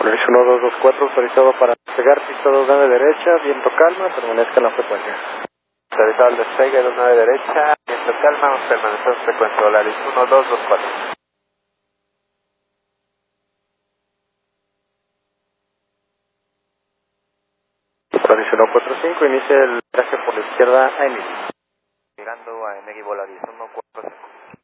Luis 1224, autorizado para despegar, pista 29 derecha, viento calma, permanezca en la frecuencia. Autorizado al despegue 29 derecha, viento calma, permanecemos en frecuencia. Volaris 1224. Volaris 145, inicia el viaje por la izquierda a Emily. Llegando a Emily Volaris 145.